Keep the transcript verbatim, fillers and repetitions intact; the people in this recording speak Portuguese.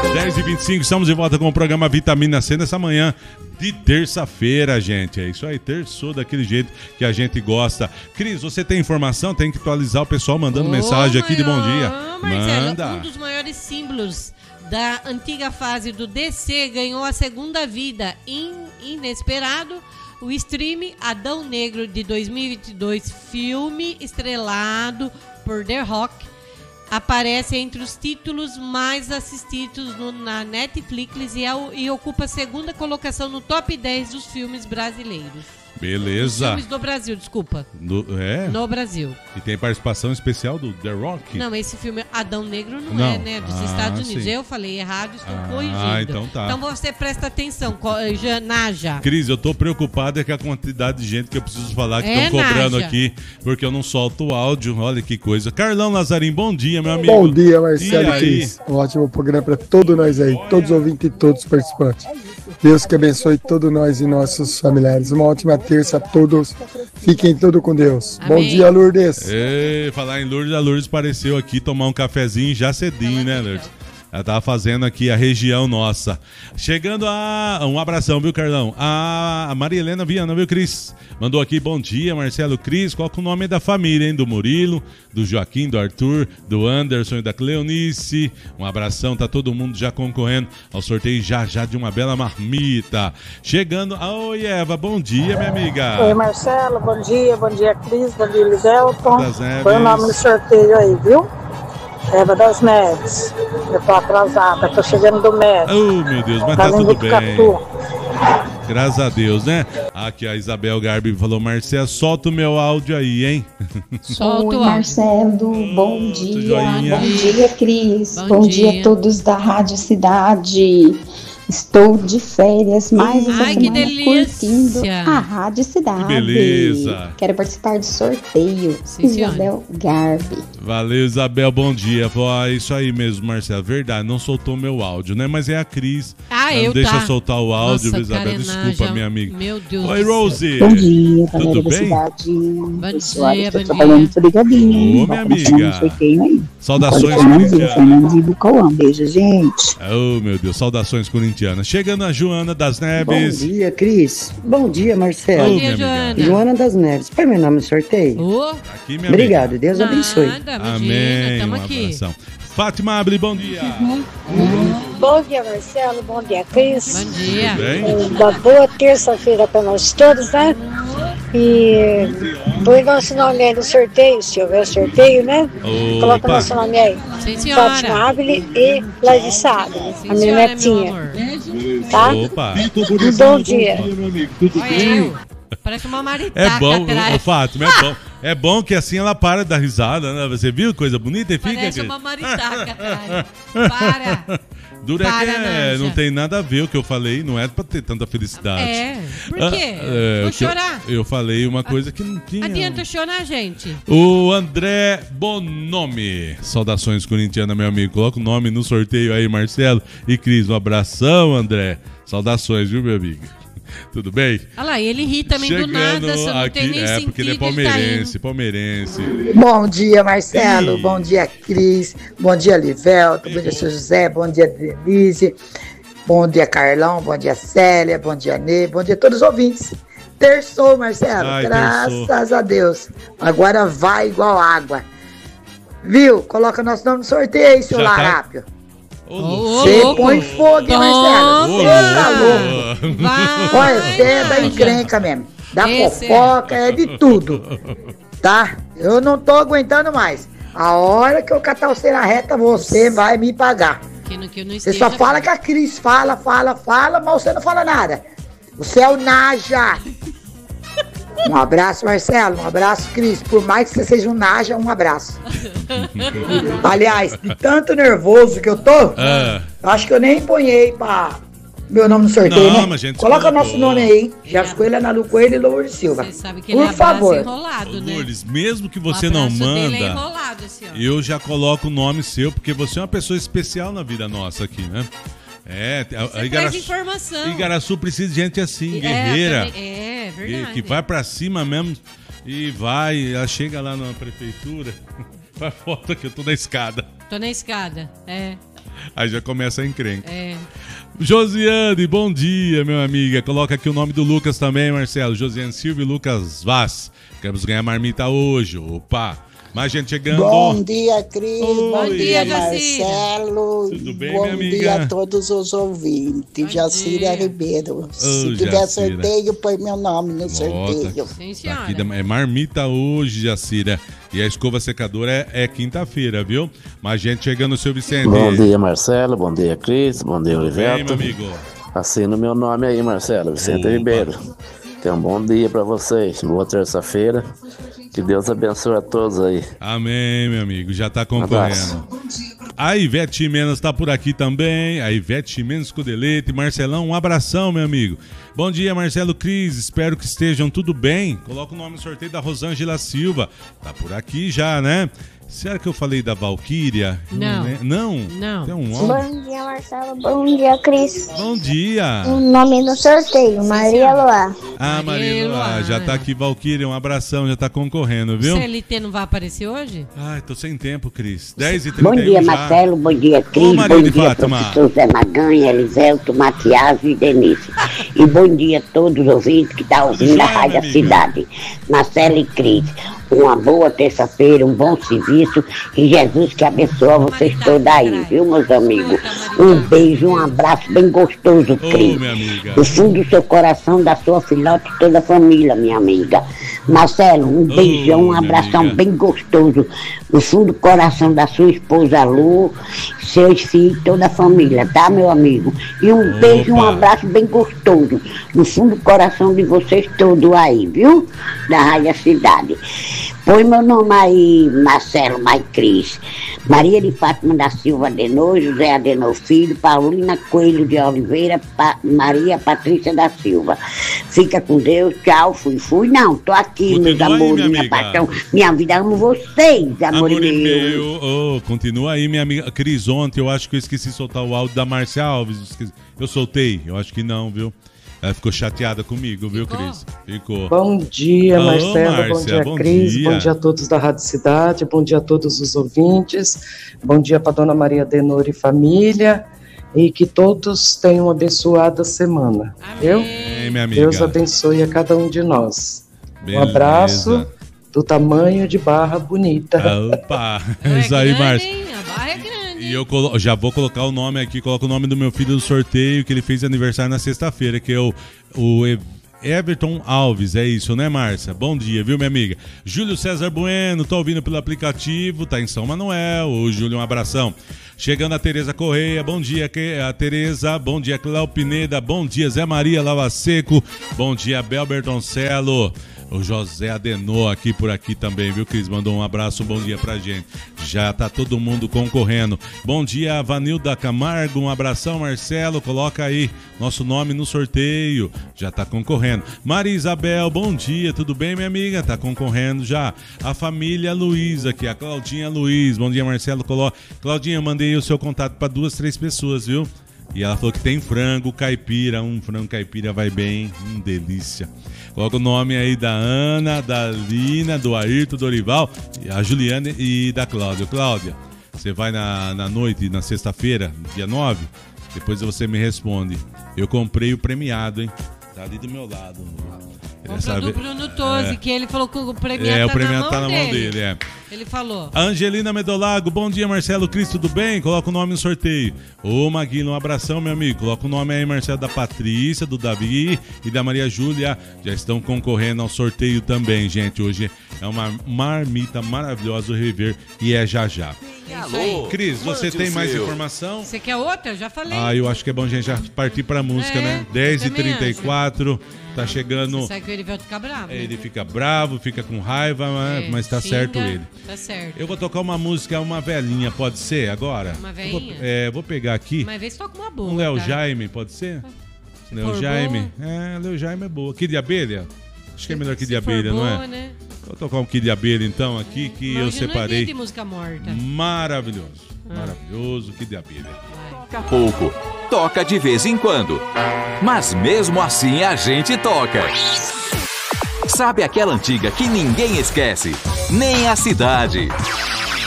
dez e vinte e cinco, estamos de volta com o programa Vitamina C nessa manhã de terça-feira, gente. É isso aí, terçou daquele jeito que a gente gosta. Cris, você tem informação? Tem que atualizar o pessoal mandando Ô, mensagem aqui de bom dia. Marcelo, Manda. Um dos maiores símbolos da antiga fase do D C ganhou a segunda vida. In, inesperado, o stream Adão Negro de dois mil e vinte e dois, filme estrelado por The Rock, aparece entre os títulos mais assistidos no, na Netflix e, é, e ocupa a segunda colocação no top dez dos filmes brasileiros. Beleza. Filmes do Brasil, desculpa. No, é? No Brasil. E tem participação especial do The Rock? Não, esse filme Adão Negro não, não. é, né? Dos ah, Estados Unidos. sim. Eu falei errado, estou ah, corrigindo. Ah, então tá. Então você presta atenção, Naja. Cris, eu tô preocupado é com a quantidade de gente que eu preciso falar que estão É, cobrando Naja. aqui, porque eu não solto o áudio. Olha que coisa. Carlão Lazarim, bom dia, meu amigo. Bom dia, Marcelo Cris. Um ótimo programa para todos nós aí, todos os ouvintes e todos os participantes. Deus que abençoe todos nós e nossos familiares. Uma ótima terça a todos. Fiquem todos com Deus. Amém. Bom dia, Lourdes. Ei, falar em Lourdes, a Lourdes apareceu aqui tomar um cafezinho já cedinho, né, Lourdes? Ela tava fazendo aqui a região nossa. Chegando a... Um abração, viu, Carlão? A Maria Helena Viana, viu, Cris? Mandou aqui, bom dia, Marcelo. Cris, qual que é o nome da família, hein? Do Murilo, do Joaquim, do Arthur, do Anderson e da Cleonice. Um abração, tá todo mundo já concorrendo ao sorteio já já de uma bela marmita. Chegando... Oi, Eva, bom dia, minha amiga. Oi, Marcelo, bom dia. Bom dia, Cris, bom dia, Livelton. Das Neves. Põe o nome no sorteio aí, viu? Eva das Neves. Eu tô atrasada, tô chegando do médico. Oh, meu Deus, mas tá tudo bem. Graças a Deus, né? Aqui a Isabel Garbi falou, Marcelo, solta o meu áudio aí, hein? Solta Oi, o Marcelo, bom dia. joinha. Bom dia, Cris. Bom Bom, dia. dia a todos da Rádio Cidade. Estou de férias, mais essa Ai, que semana delícia. curtindo a Rádio Cidade. Que beleza. Quero participar do sorteio. Sim, Isabel Garbi. Valeu, Isabel, bom dia. Falou, ah, isso aí mesmo, Marcelo, verdade, não soltou meu áudio, né? Mas é a Cris. Ah, Ela eu não deixa tá. eu soltar o áudio, Nossa, Isabel, carenagem. desculpa, minha amiga. Meu Deus Oi, do céu. Rose. Bom dia, galera Tudo da bem? cidade. Bom Pessoal, dia, estou bom trabalhando dia. muito ligadinho, hein? Ô, minha Vou começar amiga. um sorteio aí. Saudações Fernandinho, corintianas. Fernandinho do Cauã. Beijo, gente. Oh, meu Deus, saudações corintianas. Chegando a Joana das Bom Neves. dia, Cris. Bom dia, Marcelo. Ô, Bom minha dia, amiga. Joana. Joana das Neves. Põe meu nome no sorteio. Ô, Aqui, minha Obrigado, amiga. Deus abençoe. nada, imagina, Amém, tamo um aqui. abração. Fátima Abri, bom dia. Bom dia, Marcelo. Bom dia, Cris. Bom dia. Tudo bem? Uma boa terça-feira para nós todos, né? E põe nosso nome aí no sorteio, se houver sorteio, né? Coloca Opa. nosso nome aí. Sim, Fátima senhora. Abel e Larissa Abel, Sim, a minha senhora, meu netinha, amor. tá? Opa. Um bom dia. Olha eu. Parece uma maritaca É bom, atrás. ô, Fátima, é bom. É bom que assim ela para da risada, né? Você viu? Coisa bonita e fica... Parece uma maritaca atrás. Para. Dura é Para, que é, Naja. não tem nada a ver o que eu falei, não é pra ter tanta felicidade. É. Por Ah, quê? é, Vou o que eu- chorar. Eu, falei uma coisa que não tinha. Adianta chorar, gente. O André Bonomi. Saudações corintianas, meu amigo. Coloca o nome no sorteio aí, Marcelo e Cris. Um abração, André. Saudações, viu, meu amigo? Tudo bem? Olha lá, ele ri também do nada, você não tem nem é, sentido. porque ele é tá palmeirense, indo. palmeirense. Bom dia, Marcelo. Ih. Bom dia, Cris. Bom dia, Livelto. Bom dia, seu José. Bom dia, Denise. Bom dia, Carlão. Bom dia, Célia. Bom dia, Ney. Bom dia a todos os ouvintes. Terçou, Marcelo. Ai, Graças terçou. a Deus. Agora vai igual água. Viu? Coloca nosso nome no sorteio aí, seu Já tá? larápio. Ô, Ô, louco. Você louco. põe fogo, hein, Marcelo? Ô, Você tá louco. louco. Vai. Olha, você é da Naja. encrenca mesmo. Da Esse é. fofoca, é de tudo. Tá? Eu não tô aguentando mais. A hora que eu catar você na reta, você vai me pagar. Que não, que eu não Você esteja só fala bem. que a Cris fala, fala, fala, mas você não fala nada. Você é o Naja. Um abraço, Marcelo. Um abraço, Cris. Por mais que você seja um Naja, um abraço. Aliás, de tanto nervoso que eu tô, Ah, acho que eu nem ponhei pra meu nome no sorteio, Não, né? mas a gente Coloca colocou. nosso nome aí, hein? Gerson Coelho, Ana Lu Coelho e Lourdes Silva. Você sabe que ele Por abraça favor. enrolado, né? Lourdes, mesmo que O você não abraço dele é manda, enrolado, assim, ó. eu já coloco o nome seu, porque você é uma pessoa especial na vida nossa aqui, né? É, a, a Você traz Igaraçu, informação. Igaraçu precisa de gente assim, É, guerreira, também- É, que, verdade. que vai pra cima mesmo e vai, ela chega lá na prefeitura, faz foto que eu tô na escada. Tô na escada, é. Aí já começa a encrenca. É. Josiane, bom dia, meu amiga. Coloca aqui o nome do Lucas também, Marcelo. Josiane Silva e Lucas Vaz. Queremos ganhar marmita hoje. Opa! Mais gente chegando. Bom dia, Cris. Oi. Bom dia, Jacira. Marcelo. Tudo bem, Bom minha amiga? dia a todos os ouvintes. Bom Jacira dia. Ribeiro. Se Ô, tiver Jacira. sorteio, põe meu nome no Bota. sorteio. Sim, Tá senhora. aqui, da- é marmita hoje, Jacira. E a escova secadora é, é quinta-feira, viu? Mais gente chegando, seu Vicente. Bom dia, Marcelo. Bom dia, Cris. Bom dia, Bem, Oliveto. meu amigo. Assina o meu nome aí, Marcelo. Vicente Opa. Ribeiro. Tenha um bom dia pra vocês. Boa terça-feira. Que Deus abençoe a todos aí. Amém, meu amigo. Já tá abraço. concorrendo. A Ivete Menos tá por aqui também. A Ivete Menos Codelete. Marcelão, um abração, meu amigo. Bom dia, Marcelo, Cris. Espero que estejam tudo bem. Coloca o nome no sorteio da Rosângela Silva. Tá por aqui já, né? Será que eu falei da Valquíria? Não. né? Não? Não. Tem um homem. Bom dia, Marcelo. Bom dia, Cris. Bom dia. O nome no sorteio, Maria Loá. Ah, Maria Eloá, já tá aqui, Valquíria. Um abração, já tá concorrendo, viu? C L T não vai aparecer hoje? Ai, tô sem tempo, Cris. dez e trinta e um Bom dia, já. Marcelo. Bom dia, Ô, Cris. Maria Bom de dia, Fátima. professor Zé Maganha, Eliselto, Matias e Denise. E bom dia a todos os ouvintes que estão ouvindo Joia, a Rádio minha Cidade. Marcelo e Cris, uma boa terça-feira, um bom serviço e Jesus que abençoe vocês todos aí, viu, meus amigos? Um beijo, um abraço bem gostoso, Ô, Cris. minha amiga. Do fundo do seu coração, da sua filhote e toda a família, minha amiga. Marcelo, um beijão, um minha abração amiga. bem gostoso. Do fundo do coração da sua esposa Lu, seus filhos, toda a família, tá, meu amigo? E um Opa. beijo, um abraço bem gostoso. No fundo do coração de vocês todos aí, viu? Da Rádio Cidade. Põe meu nome aí, Marcelo, mais Cris. Maria de Fátima da Silva Adenor, José Adenor Filho, Paulina Coelho de Oliveira, Pa- Maria Patrícia da Silva. Fica com Deus, tchau, fui, fui. Não, tô aqui, Continua meus aí, amores, minha minha amiga. paixão, minha vida, amo vocês, amor, Amor e meu. meu. Oh, continua aí, minha amiga. Cris, ontem eu acho que eu esqueci de soltar o áudio da Márcia Alves. Esqueci. Eu soltei? Eu acho que não, viu? Ela ficou chateada comigo, viu, Cris? Ficou. Bom dia, Alô, Marcelo. Márcia, bom dia, bom Cris. dia. Bom dia a todos da Rádio Cidade. Bom dia a todos os ouvintes. Bom dia para dona Maria Denor e família. E que todos tenham uma abençoada semana. Viu? Ei, minha amiga. Deus abençoe a cada um de nós. Beleza. Um abraço do tamanho de Barra Bonita. Opa! É isso aí, Márcia. Hein? A barra é grande. E eu colo- já vou colocar o nome aqui, coloco o nome do meu filho do sorteio, que ele fez aniversário na sexta-feira, que é o, o E- Everton Alves, é isso, né, Márcia? Bom dia, viu, minha amiga? Júlio César Bueno, tá ouvindo pelo aplicativo, tá em São Manuel. Ô, Júlio, um abração. Chegando a Tereza Correia, bom dia, que- a Tereza, bom dia, Cléo Pineda, bom dia, Zé Maria Lava Seco, bom dia, Bel Bertoncelo. O José Adenor aqui por aqui também, viu, Cris? Mandou um abraço, um bom dia pra gente. Já tá todo mundo concorrendo. Bom dia, Vanilda Camargo, um abração, Marcelo. Coloca aí nosso nome no sorteio. Já tá concorrendo. Maria Isabel, bom dia, tudo bem, minha amiga? Tá concorrendo já. A família Luiz aqui, a Claudinha Luiz. Bom dia, Marcelo. Colo... Claudinha, eu mandei o seu contato pra duas, três pessoas, viu? E ela falou que tem frango caipira, um frango caipira vai bem, hum, delícia. Coloca o nome aí da Ana, da Lina, do Ayrton, do Dorival, a Juliana e da Cláudia. Cláudia, você vai na, na noite, na sexta-feira, dia nove, depois você me responde. Eu comprei o premiado, hein? Tá ali do meu lado. Comprou do Bruno Tosi, é. que ele falou que o premiado, É, tá, o premiado na tá mão na mão dele. dele, é. Ele falou. Angelina Medolago, bom dia, Marcelo Cris, tudo bem? Coloca o nome no sorteio. Ô, Maguila, um abração, meu amigo. Coloca o nome aí, Marcelo, da Patrícia, do Davi e da Maria Júlia. Já estão concorrendo ao sorteio também, gente. Hoje é uma marmita maravilhosa o Rever e é já já. Alô, Cris, você tem mais informação? Você quer outra? Eu já falei. Ah, eu acho que é bom a gente já partir pra música, É, né? dez e eu também trinta e quatro, tá chegando... Você sabe que o Erivelto fica bravo. Ele fica bravo, fica com raiva, mas, É, mas tá xinga, certo ele. Tá certo. Eu vou tocar uma música, uma velhinha, pode ser agora? Uma Eu velhinha? Vou, é, vou pegar aqui. Mas vê se toca uma boa. Um Léo tá? Jaime, pode ser? Se Léo for Jaime. É, Léo Jaime é boa. Kid de Abelha? Acho que é melhor Kid de Se for Abelha, não boa, é? né? Vou tocar um Kid de Abelha então aqui, que eu Mas hoje não é separei. dia de música morta. Maravilhoso. Ah. Maravilhoso, Kid de Abelha. Toca pouco, toca de vez em quando. Mas mesmo assim a gente toca. Sabe aquela antiga que ninguém esquece? Nem a cidade.